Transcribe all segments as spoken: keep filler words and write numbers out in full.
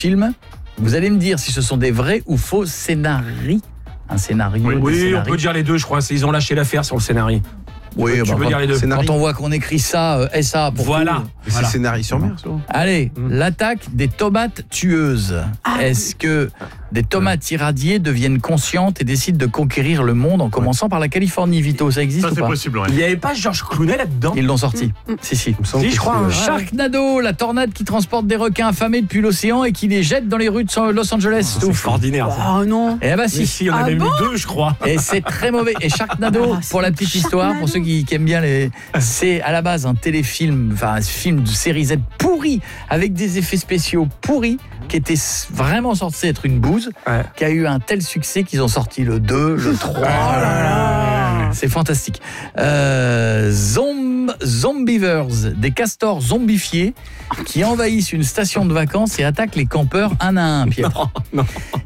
films. Vous allez me dire si ce sont des vrais ou faux scénarios. Un scénario. Oui, oui scénarii. on peut dire les deux, je crois. Ils ont lâché l'affaire sur le scénario. Oui, tu bah, peux quand, dire les deux. Quand on voit qu'on écrit ça, euh, S A pour voilà. tout. Mais voilà. c'est scénario sur mer, souvent. Allez, mmh. l'attaque des tomates tueuses. Ah, Est-ce que des tomates irradiées deviennent conscientes et décident de conquérir le monde en commençant par la Californie, Vito? Ça existe Ça, ou c'est pas? possible, ouais. Il n'y avait pas Georges Clooney là-dedans? Ils l'ont sorti. Mmh. Si, si. Si, je crois. que hein. Sharknado, la tornade qui transporte des requins affamés depuis l'océan et qui les jette dans les rues de Los Angeles. C'est extraordinaire. Ça. Oh non. Eh bah Mais si. si, on a Ah même bon eu deux, je crois. Et c'est très mauvais. Et Sharknado, Ah, pour la petite Sharknado. histoire, pour ceux qui, qui aiment bien les... C'est à la base un téléfilm, enfin un film de série Z pourri, avec des effets spéciaux pourris, qui était vraiment censé être une bouse, Ouais. qui a eu un tel succès qu'ils ont sorti le deux, le trois. Oh là là. C'est fantastique. Euh, zom, Zombivers, des castors zombifiés qui envahissent une station de vacances et attaquent les campeurs un à un, Pierre. Non, non.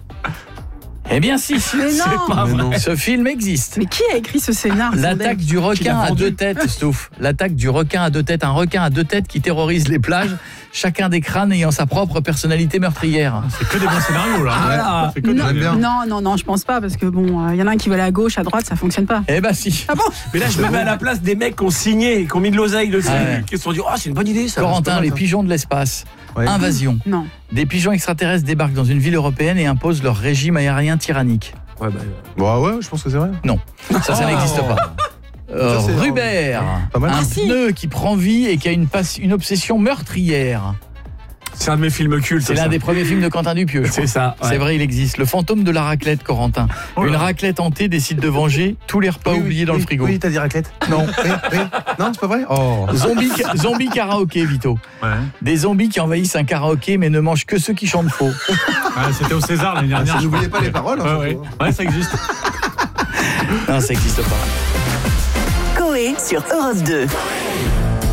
Eh bien si, Mais non. pas Mais non. ce film existe. Mais qui a écrit ce scénar? L'attaque du requin à deux têtes, Stouff. L'attaque du requin à deux têtes. Un requin à deux têtes qui terrorise les plages, chacun des crânes ayant sa propre personnalité meurtrière. C'est que des bons scénarios, là. Ah, C'est que Non, des... bien. non, non, non, je pense pas parce que bon, il euh, y en a un qui va aller à gauche, à droite, ça fonctionne pas. Eh ben si. Ah bon? Mais là, je me mets à la place des mecs qui ont signé, qui ont mis de l'oseille dessus, Ah ouais. qui se sont dit, oh, c'est une bonne idée, ça. Corentin, les pigeons de l'espace. Ouais. Invasion. Non. Des pigeons extraterrestres débarquent dans une ville européenne et imposent leur régime aérien tyrannique. Ouais, bah, Bon, ouais, je pense que c'est vrai. Ça, ça Oh. n'existe pas. Euh, Ça, c'est- Rubert, Pas mal. un Ah, si. pneu qui prend vie et qui a une, passe- une obsession meurtrière. c'est un de mes films cultes. C'est l'un ça. des premiers films de Quentin Dupieux. je crois. C'est ça. ouais. C'est vrai, il existe. Le fantôme de la raclette, Corentin. Oh là. Une raclette hantée décide de venger tous les repas Oui, oui, oubliés dans oui, le frigo. Oui, t'as dit raclette. Non. Oui, oui. Non, c'est pas vrai. Oh. Zombie, zombie karaoké, Vito. Ouais. Des zombies qui envahissent un karaoké mais ne mangent que ceux qui chantent faux. Ouais, c'était au César l'année dernière. je N'oubliez crois. pas les paroles. hein, Ouais, ouais. surtout. Ouais, ça existe. Non, ça n'existe pas. Coé sur Europe deux.